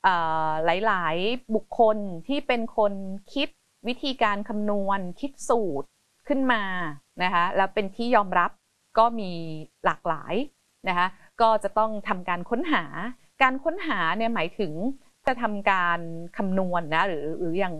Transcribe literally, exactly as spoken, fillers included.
หลายๆบุคคลที่เป็นคนคิดวิธีการคำนวณคิดสูตรขึ้นมานะคะแล้วเป็นที่ยอมรับก็มีหลากหลายนะคะก็จะต้องทำการค้นหาการค้นหาเนี่ยหมายถึงจะทำการคำนวณนะหรือหรืออย่าง